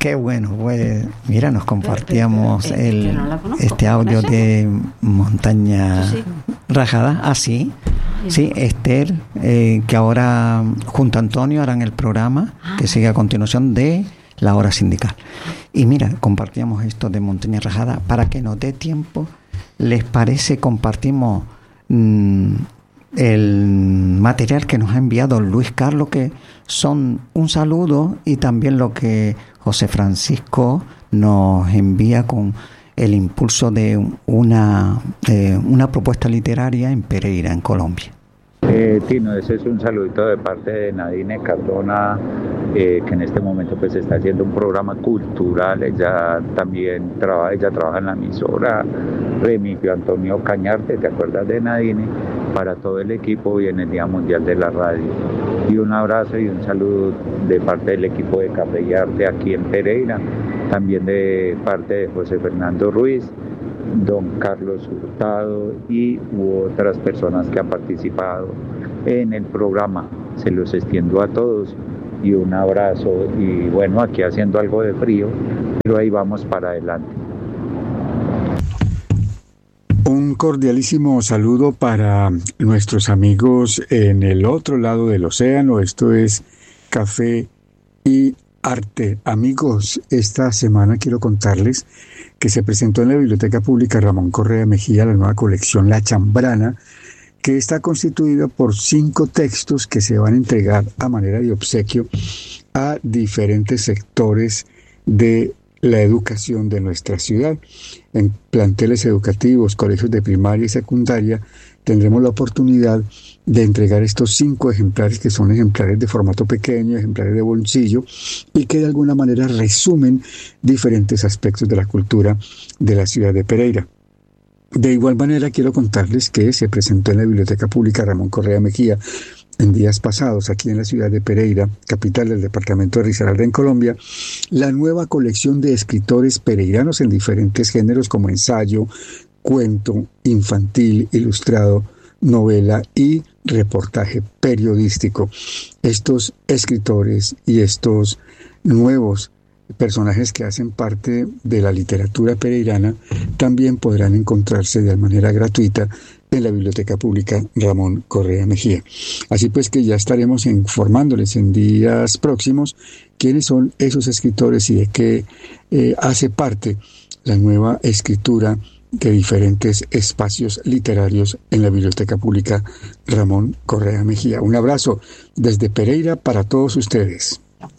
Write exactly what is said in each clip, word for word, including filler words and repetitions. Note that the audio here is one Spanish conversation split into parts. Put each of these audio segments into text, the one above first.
Qué bueno, pues mira, nos compartíamos pero, pero, pero, el, no este audio de Montaña sí, sí. Rajada. Ah, sí, sí, sí Esther, eh, que ahora junto a Antonio harán el programa ah. que sigue a continuación de la hora sindical. Y mira, compartíamos esto de Montaña Rajada. Para que nos dé tiempo, ¿les parece compartimos mmm, el material que nos ha enviado Luis Carlos, que son un saludo, y también lo que José Francisco nos envía con el impulso de una, eh, una propuesta literaria en Pereira, en Colombia? Eh, Tino, ese es un saludito de parte de Nadine Cardona, eh, que en este momento pues está haciendo un programa cultural. Ella también trabaja, ella trabaja en la emisora Remigio Antonio Cañarte, ¿te acuerdas de Nadine? Para todo el equipo y en el Día Mundial de la Radio. Y un abrazo y un saludo de parte del equipo de Café y Arte aquí en Pereira, también de parte de José Fernando Ruiz, don Carlos Hurtado y u otras personas que han participado en el programa. Se los extiendo a todos y un abrazo, y bueno, aquí haciendo algo de frío, pero ahí vamos para adelante. Un cordialísimo saludo para nuestros amigos en el otro lado del océano. Esto es Café y Arte. Amigos, esta semana quiero contarles que se presentó en la Biblioteca Pública Ramón Correa Mejía la nueva colección La Chambrana, que está constituida por cinco textos que se van a entregar a manera de obsequio a diferentes sectores de la educación de nuestra ciudad. En planteles educativos, colegios de primaria y secundaria, tendremos la oportunidad de entregar estos cinco ejemplares, que son ejemplares de formato pequeño, ejemplares de bolsillo, y que de alguna manera resumen diferentes aspectos de la cultura de la ciudad de Pereira. De igual manera, quiero contarles que se presentó en la Biblioteca Pública Ramón Correa Mejía en días pasados, aquí en la ciudad de Pereira, capital del departamento de Risaralda, en Colombia, la nueva colección de escritores pereiranos en diferentes géneros como ensayo, cuento, infantil, ilustrado, novela y reportaje periodístico. Estos escritores y estos nuevos personajes que hacen parte de la literatura pereirana también podrán encontrarse de manera gratuita en la Biblioteca Pública Ramón Correa Mejía. Así pues que ya estaremos informándoles en días próximos quiénes son esos escritores y de qué eh, hace parte la nueva escritura de diferentes espacios literarios en la Biblioteca Pública Ramón Correa Mejía. Un abrazo desde Pereira para todos ustedes.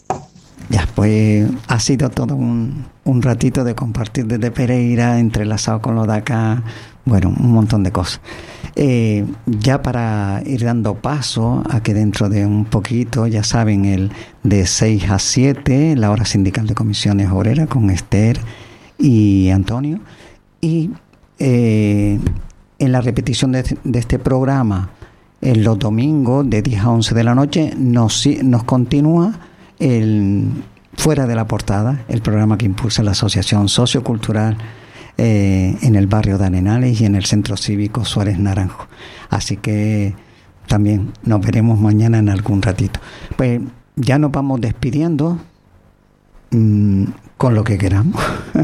Ya, pues ha sido todo un, un ratito de compartir desde Pereira, entrelazado con lo de acá, bueno, un montón de cosas. Eh, ya para ir dando paso a que dentro de un poquito, ya saben, el de seis a siete, la hora sindical de comisiones obreras con Esther y Antonio. Y eh, en la repetición de, de este programa, en los domingos de diez a once de la noche, nos, nos continúa el Fuera de la Portada, el programa que impulsa la Asociación Sociocultural eh, en el barrio de Arenales y en el Centro Cívico Suárez Naranjo. Así que también nos veremos mañana en algún ratito. Pues ya nos vamos despidiendo mmm, con lo que queramos.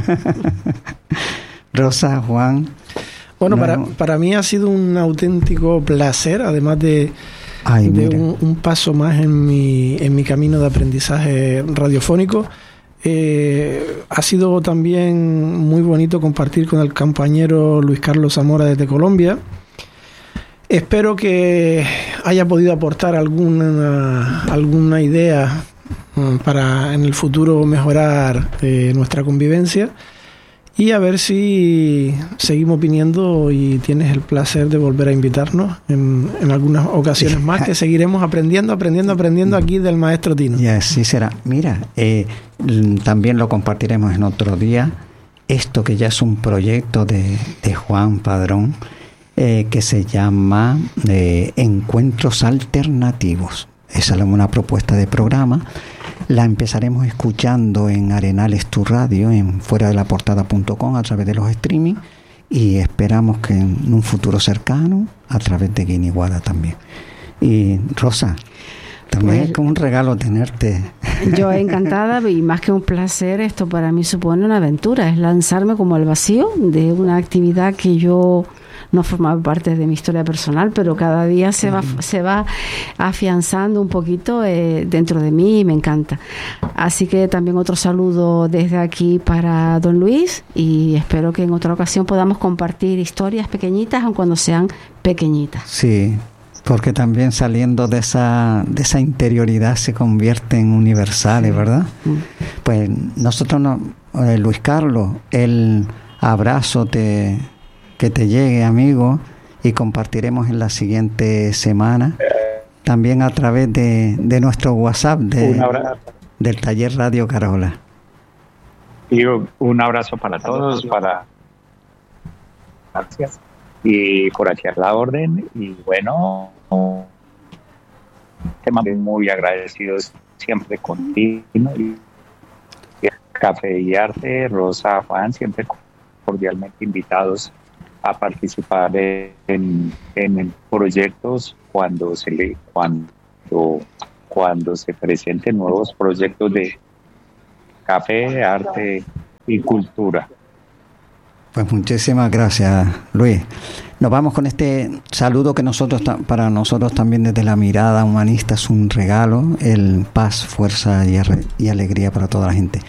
Rosa, Juan. Bueno, no, para, para mí ha sido un auténtico placer, además de Ay, de un, un paso más en mi, en mi camino de aprendizaje radiofónico. Eh, ha sido también muy bonito compartir con el compañero Luis Carlos Zamora desde Colombia. Espero que haya podido aportar alguna, alguna idea para en el futuro mejorar eh, nuestra convivencia. Y a ver si seguimos viniendo y tienes el placer de volver a invitarnos en, en algunas ocasiones más, que seguiremos aprendiendo, aprendiendo, aprendiendo aquí del maestro Tino. Y así será. Mira, eh, también lo compartiremos en otro día. Esto que ya es un proyecto de, de Juan Padrón, eh, que se llama eh, Encuentros Alternativos. Esa es una propuesta de programa. La empezaremos escuchando en Arenales Tu Radio, en fuera de la portada punto com, a través de los streaming, y esperamos que en un futuro cercano a través de Guiniguada también. Y Rosa, también pues, es como un regalo tenerte Yo encantada, y más que un placer, esto para mí supone una aventura, es lanzarme como al vacío de una actividad que yo no formaba parte de mi historia personal, pero cada día se va se va afianzando un poquito eh, dentro de mí y me encanta. Así que también otro saludo desde aquí para don Luis, y espero que en otra ocasión podamos compartir historias pequeñitas, aun cuando sean pequeñitas. Sí, porque también saliendo de esa de esa interioridad se convierten universales, sí. ¿Verdad? Mm. Pues nosotros, no, eh, Luis Carlos, el abrazo te que te llegue, amigo, y compartiremos en la siguiente semana, también a través de, de nuestro WhatsApp de, del Taller Radio Carola. Y un abrazo para todos, para gracias, y por aquí a la orden, y bueno, muy agradecidos siempre contigo, y Café y Arte, Rosa, Juan, siempre cordialmente invitados a participar en, en proyectos cuando se le cuando cuando se presenten nuevos proyectos de café, arte y cultura. Pues muchísimas gracias, Luis. Nos vamos con este saludo que nosotros para nosotros también desde la mirada humanista es un regalo, el paz, fuerza y, y alegría para toda la gente.